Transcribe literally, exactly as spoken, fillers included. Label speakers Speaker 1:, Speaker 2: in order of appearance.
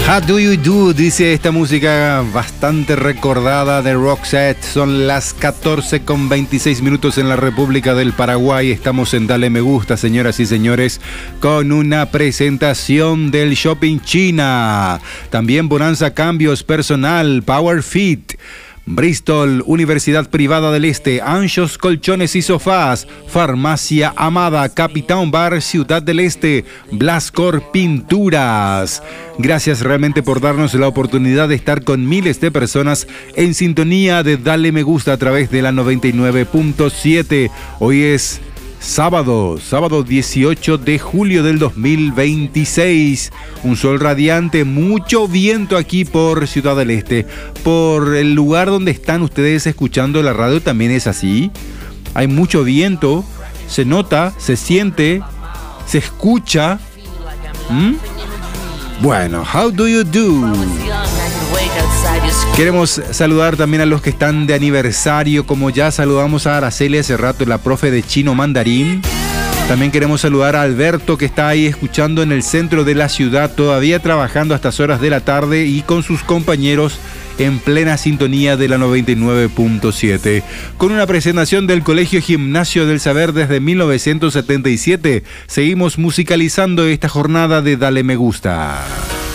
Speaker 1: How Do You Do, dice esta música bastante recordada de Roxette. Son las catorce con veintiséis minutos en la República del Paraguay. Estamos en Dale Me Gusta, señoras y señores, con una presentación del Shopping China. También Bonanza Cambios Personal, Power Fit, Bristol, Universidad Privada del Este, Anchos Colchones y Sofás, Farmacia Amada, Capitán Bar, Ciudad del Este, Blascor Pinturas. Gracias realmente por darnos la oportunidad de estar con miles de personas en sintonía de Dale Me Gusta a través de la noventa y nueve punto siete. Hoy es sábado, sábado dieciocho de julio del dos mil veintiséis. Un sol radiante, mucho viento aquí por Ciudad del Este. Por el lugar donde están ustedes escuchando la radio también es así. Hay mucho viento, se nota, se siente, se escucha. ¿Mm? Bueno, how do you do? Queremos saludar también a los que están de aniversario, como ya saludamos a Araceli hace rato, la profe de chino mandarín. También queremos saludar a Alberto, que está ahí escuchando en el centro de la ciudad, todavía trabajando a estas horas de la tarde y con sus compañeros en plena sintonía de la noventa y nueve punto siete. Con una presentación del Colegio Gimnasio del Saber desde mil novecientos setenta y siete, seguimos musicalizando esta jornada de Dale Me Gusta.